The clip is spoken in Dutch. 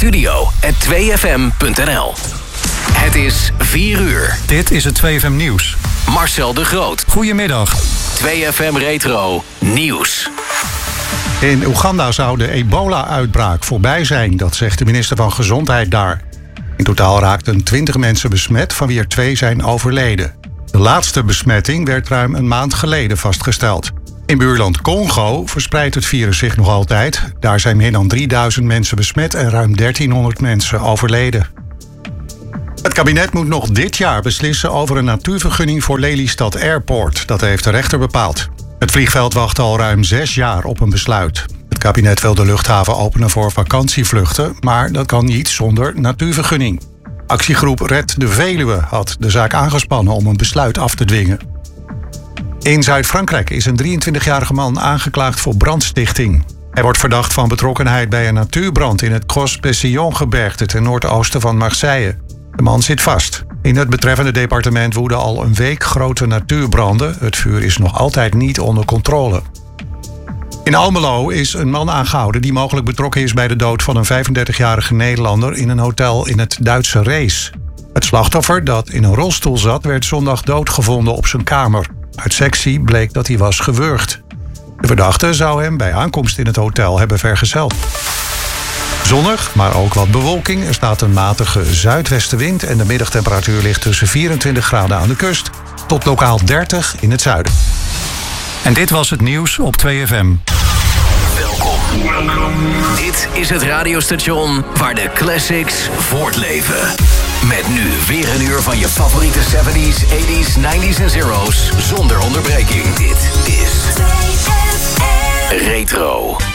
studio@2fm.nl. Het is 4 uur. Dit is het 2FM Nieuws. Marcel de Groot. Goedemiddag. 2FM Retro Nieuws. In Oeganda zou de ebola-uitbraak voorbij zijn, dat zegt de minister van Gezondheid daar. In totaal raakten 20 mensen besmet, van wie er 2 zijn overleden. De laatste besmetting werd ruim een maand geleden vastgesteld. In buurland Congo verspreidt het virus zich nog altijd. Daar zijn meer dan 3000 mensen besmet en ruim 1300 mensen overleden. Het kabinet moet nog dit jaar beslissen over een natuurvergunning voor Lelystad Airport. Dat heeft de rechter bepaald. Het vliegveld wacht al ruim 6 jaar op een besluit. Het kabinet wil de luchthaven openen voor vakantievluchten, maar dat kan niet zonder natuurvergunning. Actiegroep Red de Veluwe had de zaak aangespannen om een besluit af te dwingen. In Zuid-Frankrijk is een 23-jarige man aangeklaagd voor brandstichting. Hij wordt verdacht van betrokkenheid bij een natuurbrand in het Cros-Bessillon-gebergte ten noordoosten van Marseille. De man zit vast. In het betreffende departement woeden al een week grote natuurbranden. Het vuur is nog altijd niet onder controle. In Almelo is een man aangehouden die mogelijk betrokken is bij de dood van een 35-jarige Nederlander in een hotel in het Duitse Rees. Het slachtoffer, dat in een rolstoel zat, werd zondag doodgevonden op zijn kamer. Uit sectie bleek dat hij was gewurgd. De verdachte zou hem bij aankomst in het hotel hebben vergezeld. Zonnig, maar ook wat bewolking. Er staat een matige zuidwestenwind en de middagtemperatuur ligt tussen 24 graden aan de kust tot lokaal 30 in het zuiden. En dit was het nieuws op 2FM. Welkom. Dit is het radiostation waar de classics voortleven. Met nu weer een uur van je favoriete 70s, 80s, 90s en zeros zonder onderbreking. Dit is 2FM Retro.